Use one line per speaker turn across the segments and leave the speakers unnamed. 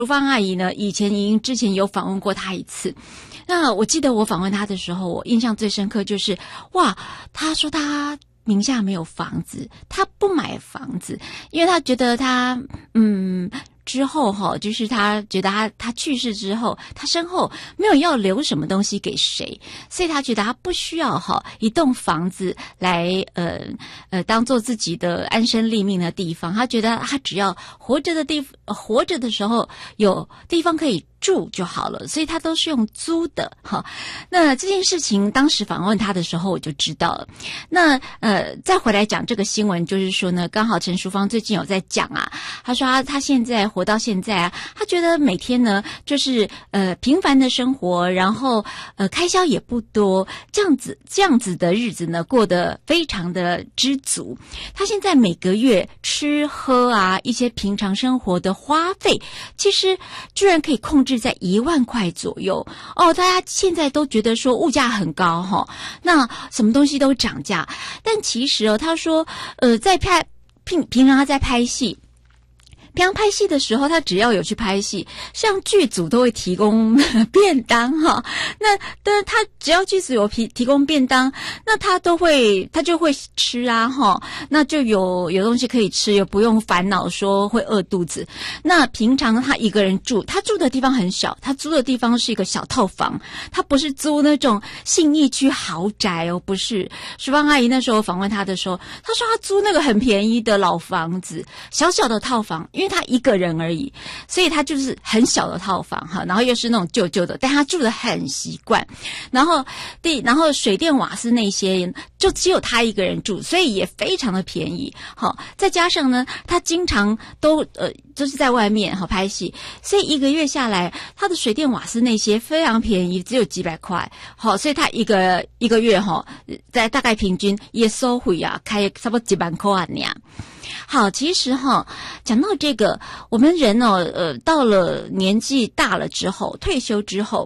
淑芳阿姨呢，之前有访问过她一次。那我记得我访问她的时候，我印象最深刻就是，哇，她说她名下没有房子，她不买房子，因为她觉得她之后就是他觉得他去世之后，他身后没有要留什么东西给谁，所以他觉得他不需要一栋房子来当做自己的安身立命的地方。他觉得他只要活着的时候有地方可以住就好了，所以他都是用租的哈。那这件事情当时访问他的时候我就知道了。那再回来讲这个新闻，就是说呢，刚好陈淑芳最近有在讲啊，他说他现在活到现在啊，他觉得每天呢就是平凡的生活，然后开销也不多，这样子的日子呢过得非常的知足。他现在每个月吃喝啊一些平常生活的花费，其实居然可以控制在1万块左右哦。大家现在都觉得说物价很高那什么东西都涨价，但其实他说在平常他在拍戏。平常拍戏的时候，他只要有去拍戏，像剧组都会提供便当那但是他只要剧组有提供便当，那他就会吃啊那就有东西可以吃，也不用烦恼说会饿肚子。那平常他一个人住，他住的地方很小，他租的地方是一个小套房，他不是租那种信义区豪宅哦，不是。淑芳阿姨那时候访问他的时候，他说他租那个很便宜的老房子，小小的套房。因为他一个人而已，所以他就是很小的套房然后又是那种旧旧的，但他住得很习惯。然后水电瓦斯那些就只有他一个人住，所以也非常的便宜。再加上呢，他经常都就是在外面拍戏，所以一个月下来，他的水电瓦斯那些非常便宜，只有几百块。所以他一个月在大概平均也收回啊，开差不多几万块那样。好，其实讲到这个，我们人到了年纪大了之后，退休之后，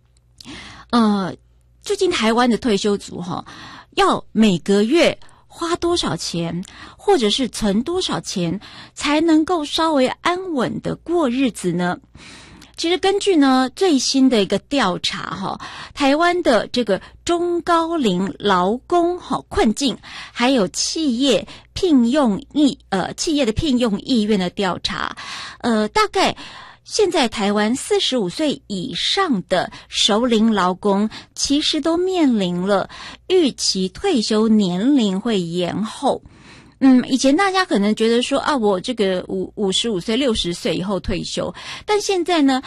最近台湾的退休族要每个月花多少钱，或者是存多少钱，才能够稍微安稳的过日子呢？其实根据呢最新的一个调查台湾的这个中高龄劳工困境，还有企业的聘用意愿的调查，大概现在台湾45岁以上的熟龄劳工其实都面临了预期退休年龄会延后。以前大家可能觉得说我这个55岁60岁以后退休，但现在呢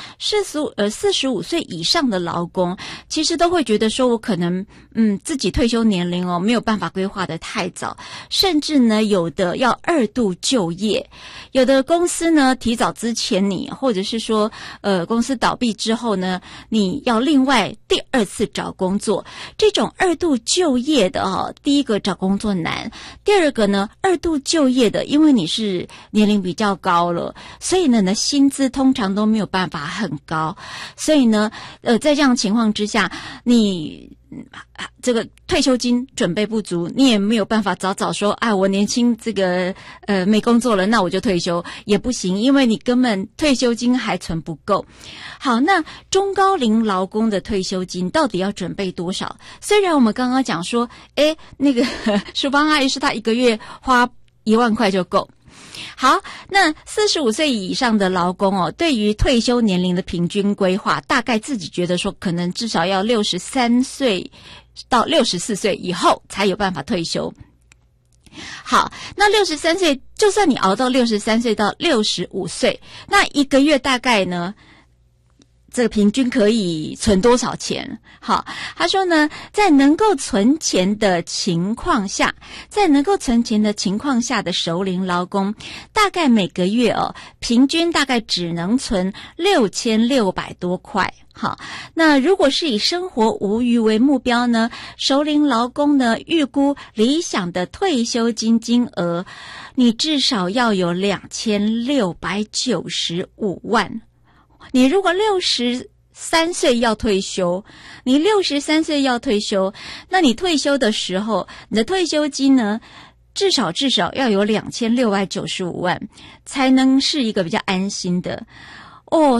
45岁以上的劳工其实都会觉得说我可能自己退休年龄没有办法规划得太早，甚至呢有的要2度就业，有的公司呢提早资遣你，或者是说公司倒闭之后呢你要另外第2次找工作。这种2度就业的第一个找工作难，第二个呢2度就业的，因为你是年龄比较高了，所以呢薪资通常都没有办法很高，所以呢在这样的情况之下，你这个退休金准备不足，你也没有办法早说我年轻这个没工作了，那我就退休也不行，因为你根本退休金还存不够。好，那中高龄劳工的退休金到底要准备多少？虽然我们刚刚讲说那个淑芳阿姨是她一个月花1万块就够。好，那45岁以上的劳工对于退休年龄的平均规划，大概自己觉得说可能至少要63岁到64岁以后才有办法退休。好，那63岁，就算你熬到63岁到65岁，那一个月大概呢这个平均可以存多少钱？好，他说呢，在能够存钱的情况下的熟龄劳工，大概每个月平均大概只能存6600多块。好，那如果是以生活无虞为目标呢，熟龄劳工呢预估理想的退休金金额，你至少要有2695万。你如果63岁要退休，那你退休的时候，你的退休金呢，至少要有2695万，才能是一个比较安心的。 哦，